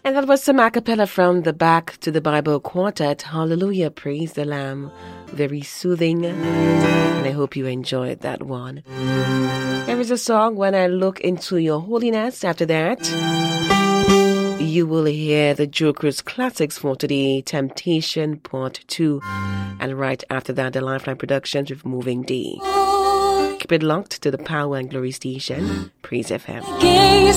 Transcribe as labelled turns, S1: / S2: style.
S1: And that was some a cappella from the Back to the Bible Quartet. Hallelujah, praise the Lamb. Very soothing. And I hope you enjoyed that one. There is a song, When I Look Into Your Holiness. After that, you will hear the Joker's Classics for today, Temptation Part 2. And right after that, the Lifeline Productions with Moving Day. Keep it locked to the Power and Glory station, Praise FM.